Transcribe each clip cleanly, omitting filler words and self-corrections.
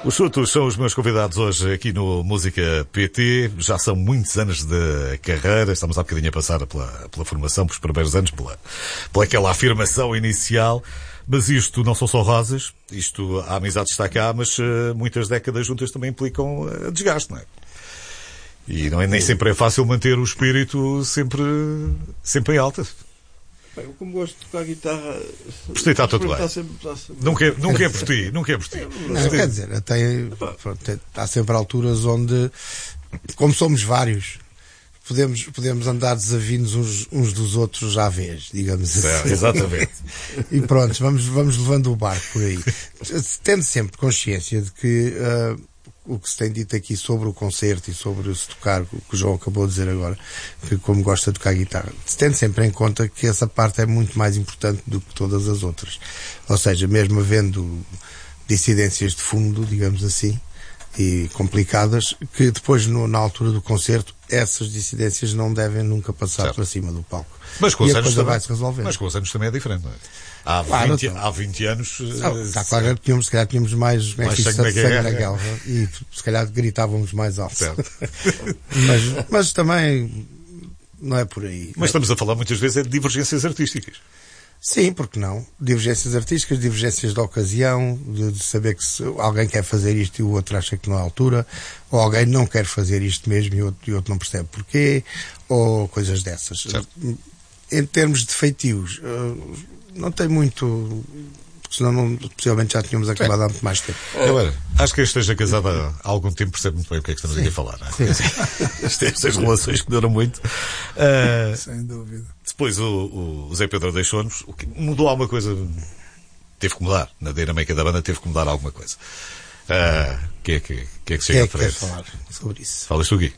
Os Chutos são os meus convidados hoje aqui no Música PT. Já são muitos anos de carreira. Estamos há bocadinho a passar pela formação, pelos primeiros anos, pela aquela afirmação inicial. Mas isto não são só rosas. A amizade está cá, mas muitas décadas juntas também implicam desgaste, não é? E nem sempre é fácil manter o espírito sempre em alta. Eu, como gosto de tocar guitarra... Por ti está tudo bem. Nunca é por ti. Não, quer dizer, há sempre alturas onde, como somos vários, podemos andar desavinos uns dos outros à vez, digamos assim. Exatamente. E pronto, vamos levando o barco por aí. Tendo sempre consciência de que o que se tem dito aqui sobre o concerto e sobre se tocar, o que o João acabou de dizer agora, que como gosta de tocar guitarra, se tendo sempre em conta que essa parte é muito mais importante do que todas as outras. Ou seja, mesmo havendo dissidências de fundo, digamos assim, e complicadas, que depois na altura do concerto essas dissidências não devem nunca passar para cima do palco. Mas com os anos também vai se resolver. Mas com os anos também é diferente, não é? Há 20 anos... Está claro que se calhar tínhamos mais sangue na guerra e se calhar gritávamos mais alto. Certo. mas também não é por aí. Mas estamos a falar muitas vezes de divergências artísticas. Sim, porque não? Divergências artísticas, divergências de ocasião, de saber que alguém quer fazer isto e o outro acha que não é a altura, ou alguém não quer fazer isto mesmo e o outro não percebe porquê, ou coisas dessas. Certo. Em termos de feitios, não tem muito, porque senão possivelmente já tínhamos acabado há muito mais tempo. Agora, acho que quem esteja casado há algum tempo percebe muito bem o que é que estamos aqui a falar, não é? Estas relações que duram muito. Sem dúvida. Depois o Zé Pedro deixou-nos. Mudou alguma coisa? Teve que mudar. Na dinâmica da banda teve que mudar alguma coisa. Que é que chega à frente? Quer falar sobre isso? Falas tu, Gui.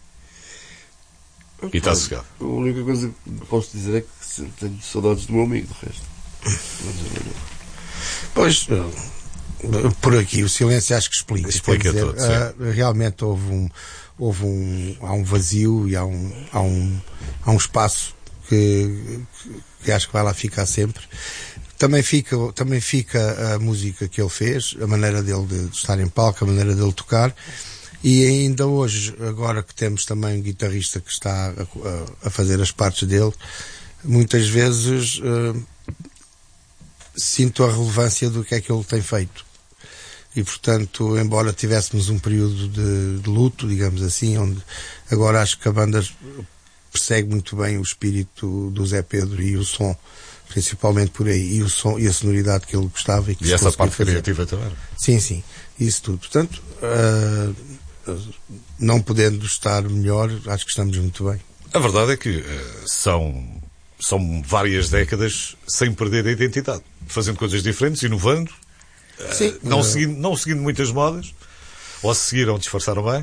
E está sossegado. A única coisa que posso dizer é que tenho saudades do meu amigo, do resto. Pois, por aqui o silêncio acho que explica. Explica dizer, tudo, realmente há um vazio e há um espaço que acho que vai lá ficar sempre. Também fica a música que ele fez, a maneira dele de estar em palco, a maneira dele tocar. E ainda hoje, agora que temos também um guitarrista que está a fazer as partes dele, muitas vezes sinto a relevância do que é que ele tem feito. E, portanto, embora tivéssemos um período de luto, digamos assim, onde agora acho que a banda persegue muito bem o espírito do Zé Pedro e o som, principalmente por aí, e o som e a sonoridade que ele gostava. E essa parte criativa também. Sim, isso tudo. Portanto, não podendo estar melhor, acho que estamos muito bem. A verdade é que são várias décadas sem perder a identidade, fazendo coisas diferentes, inovando, sim, não seguindo muitas modas, ou se seguiram, disfarçaram bem,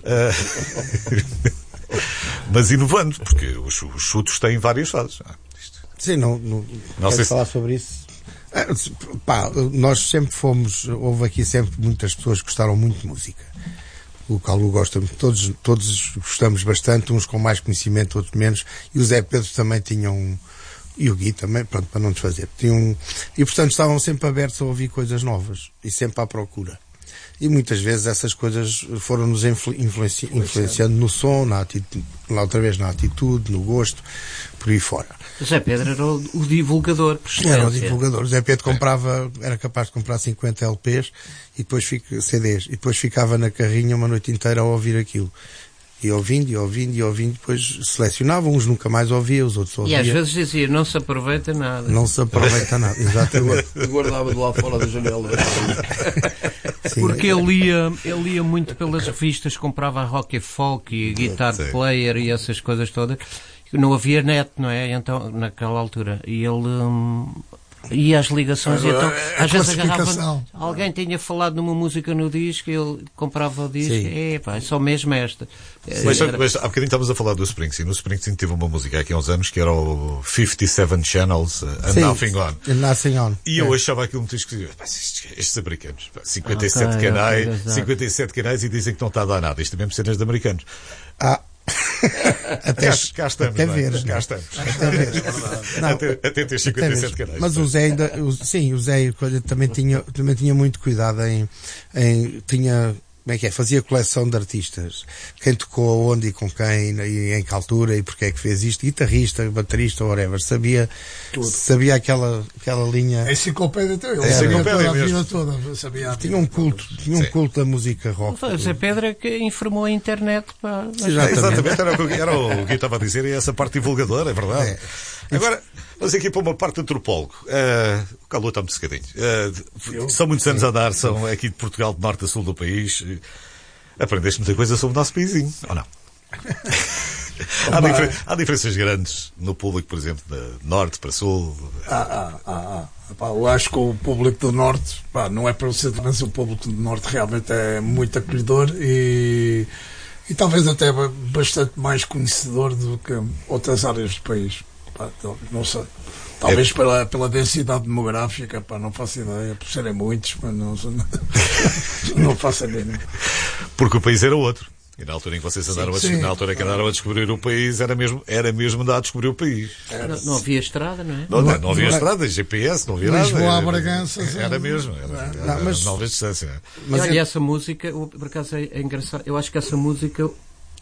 mas inovando, porque os chutos têm várias fases. Sim, não quero falar sobre isso. Nós sempre houve aqui sempre muitas pessoas que gostaram muito de música. O Calu gosta, todos gostamos bastante, uns com mais conhecimento, outros menos, e o Zé Pedro também tinha e o Gui também, pronto, para não desfazer. E portanto estavam sempre abertos a ouvir coisas novas, e sempre à procura. E muitas vezes essas coisas foram-nos influenciando no som, na atitude, no gosto, por aí fora. O Zé Pedro era o divulgador, por excelência. Era o divulgador. O Zé Pedro era capaz de comprar 50 LPs e depois CDs, e depois ficava na carrinha uma noite inteira a ouvir aquilo. E ouvindo, depois selecionava, uns nunca mais ouvia, os outros ouvia. E às vezes dizia, não se aproveita nada. Não se aproveita nada, exatamente. Guardava de lá fora da janela. Sim. Porque ele ia muito pelas revistas, comprava rock e folk e guitar player e essas coisas todas. Não havia net, não é? Então, naquela altura. E ele ia às ligações e então, às vezes agarrava. Alguém tinha falado numa música no disco e ele comprava o disco. É só mesmo esta. Mas há bocadinho estávamos a falar do Springsteen. O Springsteen teve uma música aqui há uns anos que era o 57 Channels and Nothing On. Nothing On. E eu achava aquilo muito esquisito. Estes americanos, 57 canais e dizem que não está a dar nada. Isto é mesmo cenas de americanos. Até estamos. Até veres. Cá estamos. Até ter 57 canais. Mas o Zé ainda. Sim, o Zé também tinha muito cuidado tinha. Como é que é? Fazia coleção de artistas. Quem tocou onde e com quem, e em que altura, e porque é que fez isto. Guitarrista, baterista, whatever. Sabia aquela linha. A enciclopédia até eu. A vida toda. Sabia. Tinha um culto da música rock. O Zé Pedro é que informou a internet. Exatamente, era o que eu estava a dizer, e essa parte divulgadora, é verdade. Agora, vamos aqui para uma parte antropólogo. O calor está muito secadinho. São muitos anos a andar, são aqui de Portugal, de norte a sul do país. Aprendeste muita coisa sobre o nosso paísinho, ou não? Há diferenças grandes no público, por exemplo, de norte para sul. Eu acho que o público do norte, não é para ser, mas o público do norte realmente é muito acolhedor e talvez até bastante mais conhecedor do que outras áreas do país. Não sei. Talvez pela densidade demográfica, não faço ideia, por serem muitos, mas não faço ideia. Porque o país era outro. E na altura em que vocês andaram na altura que andaram a descobrir o país, era mesmo andar a descobrir o país. Não havia estrada, não é? Não havia estrada, GPS, não havia nada. Lisboa a Bragança. Era mesmo. Era nova distância. Mas olha, essa música, por acaso é engraçado, eu acho que essa música,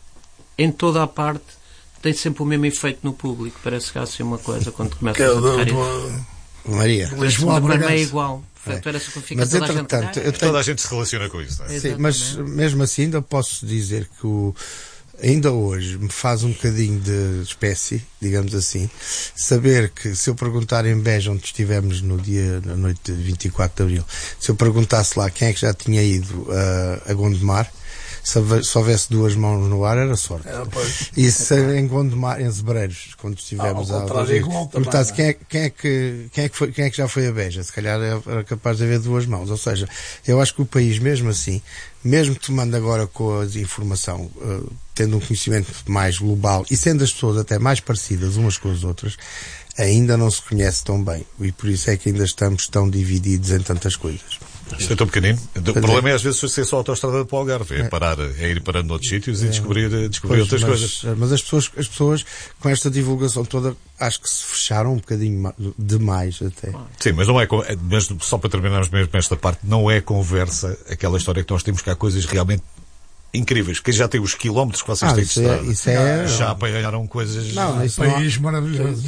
em toda a parte, tem sempre o mesmo efeito no público. Parece que há assim uma coisa quando começa a tocar. Maria. Lisboa a Bragança. É igual. Mas entretanto, toda a gente se relaciona com isso, não é? Sim, mas mesmo assim ainda posso dizer que ainda hoje me faz um bocadinho de espécie, digamos assim, saber que se eu perguntar em Beja, onde estivemos na noite de 24 de Abril, se eu perguntasse lá quem é que já tinha ido a Gondomar, se houvesse duas mãos no ar, era sorte. E se em Gondomar, em Zebreiros, quando estivemos perguntasse quem é que já foi a Beja, se calhar era capaz de haver duas mãos. Ou seja, eu acho que o país, mesmo assim, mesmo tomando agora com a informação, tendo um conhecimento mais global e sendo as pessoas até mais parecidas umas com as outras, ainda não se conhece tão bem. E por isso é que ainda estamos tão divididos em tantas coisas. Isto é tão pequenino. O problema é às vezes ser só a autoestrada para o Algarve. É ir parando noutros sítios e descobrir outras coisas. Mas as pessoas com esta divulgação toda acho que se fecharam um bocadinho demais até. Sim, mas não é. Mas só para terminarmos mesmo esta parte, não é conversa aquela história que nós temos que há coisas realmente incríveis, porque já tem os quilómetros que vocês têm de estrada. Já apanharam coisas. País maravilhoso.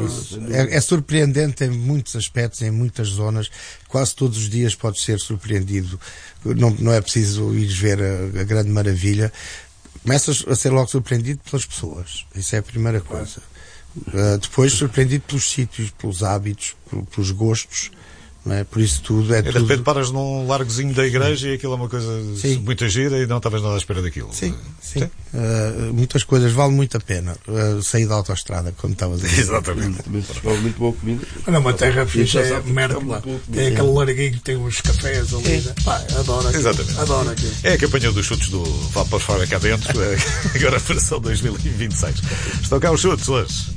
É surpreendente em muitos aspectos, em muitas zonas. Quase todos os dias pode ser surpreendido. Não é preciso ir ver a grande maravilha. Começas a ser logo surpreendido pelas pessoas. Isso é a primeira coisa. Depois surpreendido pelos sítios, pelos hábitos, pelos gostos. Não é? Por isso tudo de repente paras num largozinho da igreja e aquilo é uma coisa muito gira e não estavas nada à espera daquilo. Sim. Muitas coisas valem muito a pena sair da autoestrada, como estavas a dizer. Exatamente. Muito boa comida. Olha, uma terra fixe é merda. Tem aquele larguinho, tem uns cafés ali. Adoro aquilo. Exatamente. Adoro aquilo. É a campanha dos chutes do Vá para fora cá dentro, agora a versão 2026. Estão cá os chutes hoje.